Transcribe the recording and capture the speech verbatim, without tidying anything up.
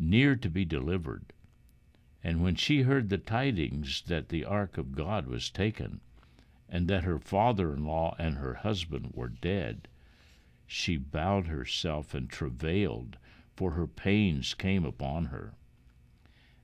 near to be delivered. And when she heard the tidings that the ark of God was taken, and that her father-in-law and her husband were dead, she bowed herself and travailed, for her pains came upon her.